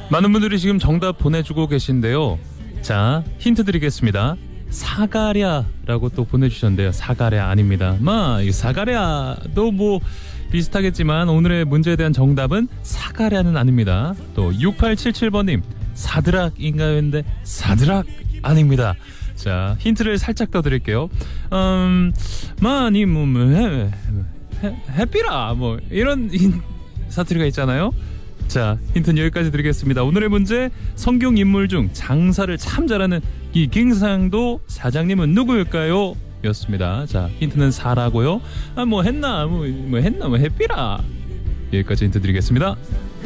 많은 분들이 지금 정답 보내주고 계신데요. 자, 힌트 드리겠습니다. 사가랴라고 또 보내주셨는데요. 사가랴 아닙니다. 이 사가랴도 뭐 비슷하겠지만 오늘의 문제에 대한 정답은 사가랴는 아닙니다. 또 6877번님 사드락인가요? 했는데 사드락 아닙니다. 자, 힌트를 살짝 더 드릴게요. 아니 해피라 뭐 이런 사투리가 있잖아요. 자, 힌트는 여기까지 드리겠습니다. 오늘의 문제, 성경 인물 중 장사를 참 잘하는 이 경상도 사장님은 누구일까요? 였습니다. 자, 힌트는 사라고요. 뭐 했나 해피라. 여기까지 힌트 드리겠습니다.